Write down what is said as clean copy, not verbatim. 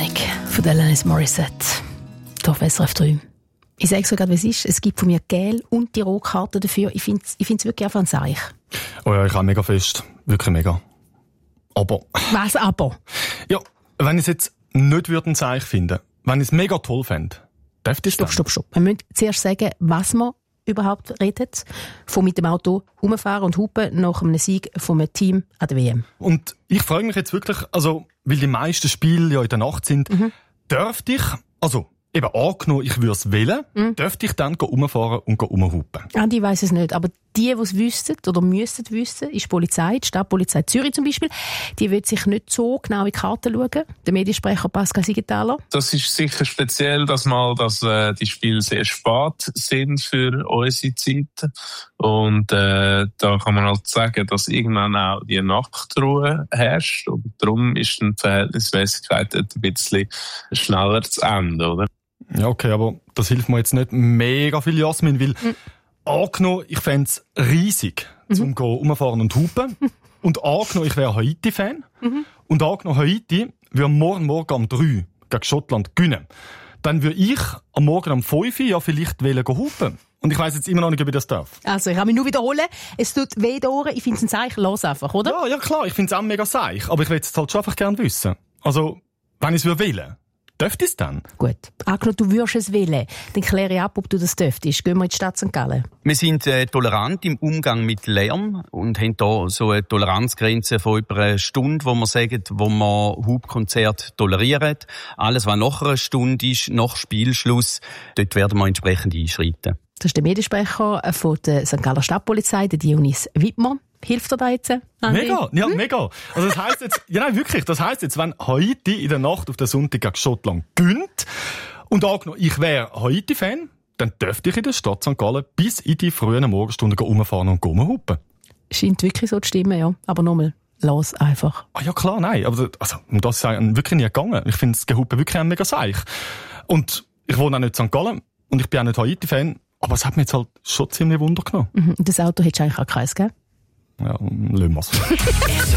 Sonic von Alanis Morissette. Hier auf SRF 3. Ich sage sogar, wie es ist. Es gibt von mir Gel und die Rohkarte dafür. Ich finde es wirklich einfach ein Seich. Oh ja, ich habe mega fest. Wirklich mega. Aber... Was aber? Ja, wenn ich es jetzt nicht ein Seich finden würde, wenn ich es mega toll fände, dürfte ich es dann? Stopp. Wir müssen zuerst sagen, was man überhaupt redet. Von mit dem Auto rumfahren und hupen nach einem Sieg vom Team an der WM. Und ich frage mich jetzt wirklich, also, weil die meisten Spiele ja in der Nacht sind, dürfte ich, also eben angenommen, ich würde es wählen, dürfte ich dann rumfahren und rumhupen? Andi weiss es nicht, aber die es wüssten oder müssten wissen, ist die Polizei, die Stadtpolizei Zürich zum Beispiel. Die will sich nicht so genau in die Karten schauen. Der Mediensprecher Pascal Siegenthaler. Das ist sicher speziell, dass die Spiele sehr spät sind für unsere Zeit. Und da kann man halt sagen, dass irgendwann auch die Nachtruhe herrscht. Und darum ist die Verhältnismäßigkeit ein bisschen schneller zu Ende, oder? Ja, okay, aber das hilft mir jetzt nicht mega viel, Jasmin, weil angenommen, ich fände es riesig, zum rumfahren und hupen. Und angenommen, ich wäre Haiti-Fan. Und angenommen, Haiti würde morgen um 3 gegen Schottland gewinnen. Dann würde ich am Morgen um 5 ja vielleicht hupen. Und ich weiss jetzt immer noch nicht, ob ich das darf. Also, ich kann mich nur wiederholen. Es tut weh die Ohren. Ich finde es ein Zeichen. Los einfach, oder? Ja, klar. Ich finde es auch mega seich. Aber ich will es halt schon einfach gerne wissen. Also, wenn ich es wählen, dürfte ich es dann? Gut. Angenommen, du würdest es wählen. Dann kläre ich ab, ob du das dürftest. Gehen wir in die Stadt St. Gallen. Wir sind tolerant im Umgang mit Lärm und haben hier so eine Toleranzgrenze von über einer Stunde, wo wir sagen, wo wir Hubkonzerte tolerieren. Alles, was nach einer Stunde ist, nach Spielschluss, dort werden wir entsprechend einschreiten. Das ist der Mediensprecher von der St. Galler Stadtpolizei, der Dionys Wittmer. Hilft dir da jetzt, Andi? Mega, ja, mega. Also das heisst jetzt, ja nein, wirklich, das heisst jetzt, wenn Haiti in der Nacht auf den Sonntag gegen Schottland gönnt und angenommen, ich wäre Haiti-Fan, dann dürfte ich in der Stadt St. Gallen bis in die frühen Morgenstunden rumfahren und rumhupen. Scheint wirklich so zu stimmen, ja. Aber nochmal, los einfach. Ah ja klar, nein, aber also, um das ist wirklich nie gegangen. Ich finde das Gehupen wirklich ein mega seich. Und ich wohne auch nicht in St. Gallen und ich bin auch nicht Haiti-Fan, aber es hat mich jetzt halt schon ziemlich Wunder genommen. Das Auto hättest du eigentlich auch keins, gell? Ja, lassen wir's.